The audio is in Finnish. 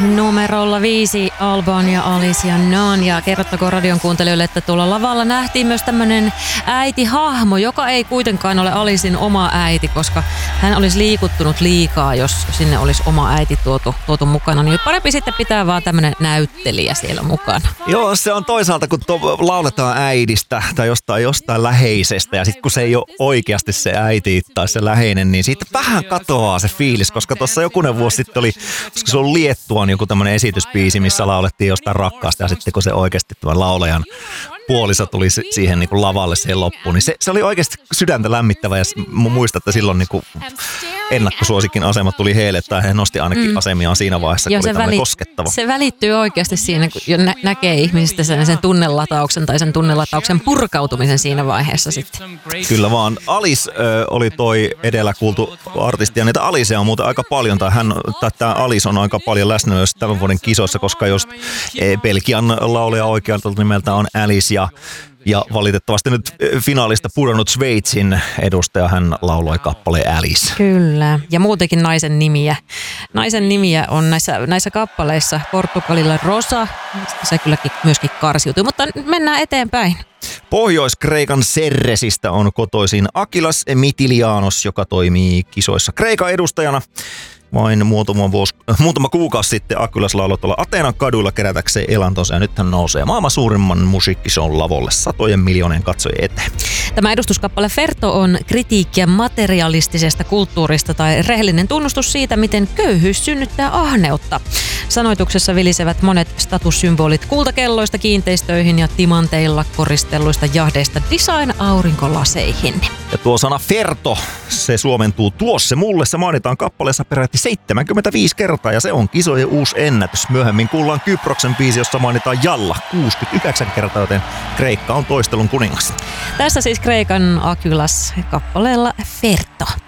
numerolla 5 Alban ja Alicia Nunn. Ja kerrottakoon radion kuuntelijoille, että tuolla lavalla nähtiin myös tämmöinen äitihahmo, joka ei kuitenkaan ole Alicen oma äiti, koska hän olisi liikuttunut liikaa, jos sinne olisi oma äiti tuotu mukana. Niin parempi sitten pitää vaan tämmöinen näyttelijä siellä mukana. Joo, se on toisaalta, kun lauletaan äidistä tai jostain läheisestä ja sitten kun se ei ole oikeasti se äiti tai se läheinen, niin siitä vähän katoaa se fiilis, koska tuossa jokunen vuosi sitten oli, koska se on Liettuan joku tämmöinen esitysbiisi, missä laulettiin jostain rakkaasta ja sitten kun se oikeasti tämän laulajan puoliso tuli siihen niin kuin lavalle siihen loppuun, niin se oli oikeasti sydäntä lämmittävä ja muistan, että silloin niin kuin ennakkosuosikin asema tuli heille, tai he nosti ainakin asemiaan siinä vaiheessa, kun oli tämmöinen koskettava. Se välittyy oikeasti siinä, kun näkee ihmisistä sen tunnelatauksen tai sen tunnelatauksen purkautumisen siinä vaiheessa sitten. Kyllä vaan. Alice oli toi edellä kuultu artisti, ja niitä Alicea on muuten aika paljon, tai tämä Alice on aika paljon läsnä myös tämän vuoden kisoissa, koska just Belgian laulaja oikealta nimeltä on Alice, ja valitettavasti nyt finaalista pudonnut Sveitsin edustaja, hän lauloi kappaleen Alice. Kyllä, ja muutenkin naisen nimiä. Naisen nimiä on näissä kappaleissa Portugalilla Rosa, se kylläkin myöskin karsiutui, mutta mennään eteenpäin. Pohjois-Kreikan Serresistä on kotoisin Akilas Mitilianos, joka toimii kisoissa Kreikan edustajana. Vain muutama kuukausi sitten Akilas lauloi tuolla Ateenan kaduilla kerätäkseen elantonsa ja nyt hän nousee maailman suurimman musiikkishow'n lavolle satojen miljoonien katsojien eteen. Tämä edustuskappale Ferto on kritiikkiä materialistisesta kulttuurista tai rehellinen tunnustus siitä, miten köyhyys synnyttää ahneutta. Sanoituksessa vilisevät monet statussymbolit kultakelloista kiinteistöihin ja timanteilla koristelluista jahdeista design-aurinkolaseihin. Ja tuo sana Ferto, se suomentuu tuossa mulle. Se mainitaan kappaleessa peräti 75 kertaa ja se on kisojen uusi ennätys. Myöhemmin kuullaan Kyproksen biisi, jossa mainitaan Jalla 69 kertaa, joten Kreikka on toistelun kuningas. Tässä siis Kreikan Akilas kappaleella Ferto.